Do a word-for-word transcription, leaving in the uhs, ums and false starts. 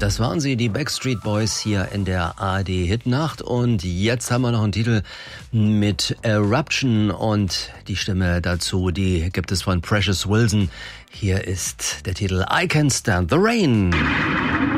Das waren sie, die Backstreet Boys hier in der A R D-Hitnacht. Und jetzt haben wir noch einen Titel mit Eruption und die Stimme dazu, die gibt es von Precious Wilson. Hier ist der Titel I Can't Stand the Rain.